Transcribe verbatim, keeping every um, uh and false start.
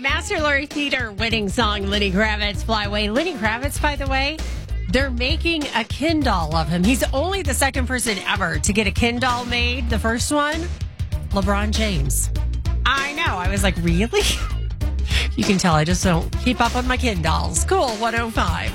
Master Laureate Theater winning song, Lenny Kravitz, Fly Away. Lenny Kravitz, by the way, they're making a Ken doll of him. He's only the second person ever to get a Ken doll made. The first one, LeBron James. I know. I was like, really? You can tell I just don't keep up on my Ken dolls. Cool, one oh five.